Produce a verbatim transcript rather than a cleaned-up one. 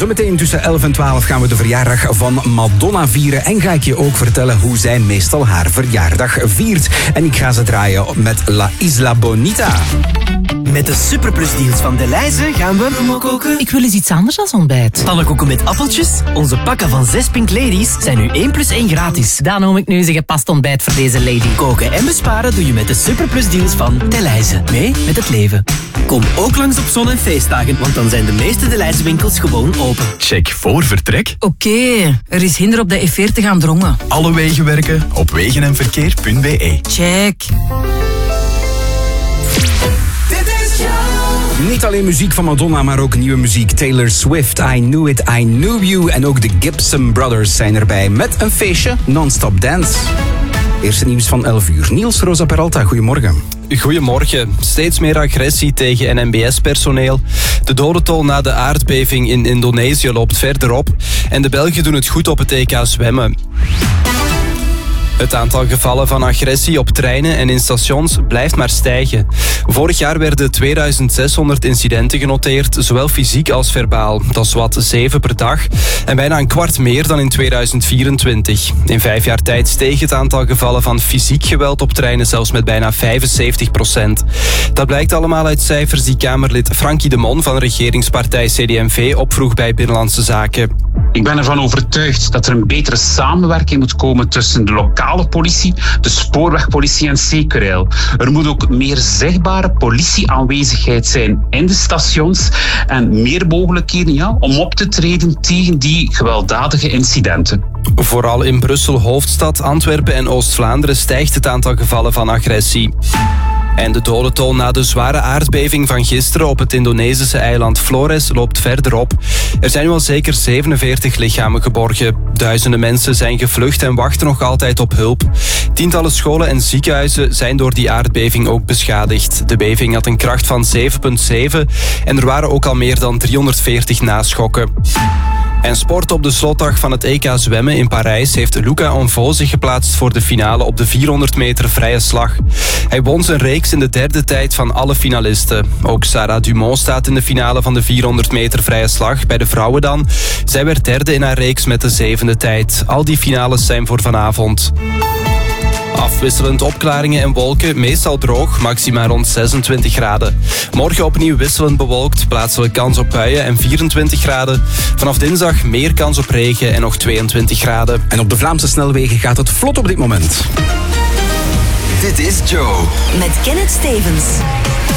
Zometeen tussen elf en twaalf gaan we de verjaardag van Madonna vieren. En ga ik je ook vertellen hoe zij meestal haar verjaardag viert. En ik ga ze draaien met La Isla Bonita. Met de superplusdeals van Delhaize gaan we koken. Ik wil eens iets anders als ontbijt. Pannenkoeken met appeltjes. Onze pakken van zes Pink Ladies zijn nu één plus één gratis. Dan noem ik nu eens een gepast ontbijt voor deze lady. Koken en besparen doe je met de superplusdeals van Delhaize. Mee met het leven. Kom ook langs op zon- en feestdagen, want dan zijn de meeste Delhaize winkels gewoon open. Check voor vertrek. Oké, okay, er is hinder op de E veertig aan Drongen. Alle wegen werken op wegenenverkeer punt b e. Check. Niet alleen muziek van Madonna, maar ook nieuwe muziek. Taylor Swift, I Knew It, I Knew You. En ook de Gibson Brothers zijn erbij met een feestje Non-Stop Dance. Eerste nieuws van elf uur. Niels Rosa Peralta, goedemorgen. Goedemorgen. Steeds meer agressie tegen N M B S-personeel. De dodental na de aardbeving in Indonesië loopt verder op. En de Belgen doen het goed op het E K zwemmen. Het aantal gevallen van agressie op treinen en in stations blijft maar stijgen. Vorig jaar werden tweeduizend zeshonderd incidenten genoteerd, zowel fysiek als verbaal. Dat is wat zeven per dag en bijna een kwart meer dan in tweeduizend vierentwintig. In vijf jaar tijd steeg het aantal gevallen van fysiek geweld op treinen zelfs met bijna vijfenzeventig procent. Dat blijkt allemaal uit cijfers die Kamerlid Frankie de Mon van regeringspartij C D en V opvroeg bij Binnenlandse Zaken. Ik ben ervan overtuigd dat er een betere samenwerking moet komen tussen de lokale politie, de spoorwegpolitie en Zekerrail. Er moet ook meer zichtbare politieaanwezigheid zijn in de stations en meer mogelijkheden ja, om op te treden tegen die gewelddadige incidenten. Vooral in Brussel, hoofdstad, Antwerpen en Oost-Vlaanderen stijgt het aantal gevallen van agressie. En de dodental na de zware aardbeving van gisteren op het Indonesische eiland Flores loopt verder op. Er zijn nu al zeker zevenenveertig lichamen geborgen. Duizenden mensen zijn gevlucht en wachten nog altijd op hulp. Tientallen scholen en ziekenhuizen zijn door die aardbeving ook beschadigd. De beving had een kracht van zeven komma zeven en er waren ook al meer dan driehonderdveertig naschokken. En sport op de slotdag van het E K zwemmen in Parijs heeft Luca Onvo zich geplaatst voor de finale op de vierhonderd meter vrije slag. Hij won zijn reeks in de derde tijd van alle finalisten. Ook Sarah Dumont staat in de finale van de vierhonderd meter vrije slag, bij de vrouwen dan. Zij werd derde in haar reeks met de zevende tijd. Al die finales zijn voor vanavond. Afwisselend opklaringen en wolken, meestal droog, maxima rond zesentwintig graden. Morgen opnieuw wisselend bewolkt, plaatselijk kans op buien en vierentwintig graden. Vanaf dinsdag meer kans op regen en nog tweeëntwintig graden. En op de Vlaamse snelwegen gaat het vlot op dit moment. Dit is Joe. Met Kenneth Stevens.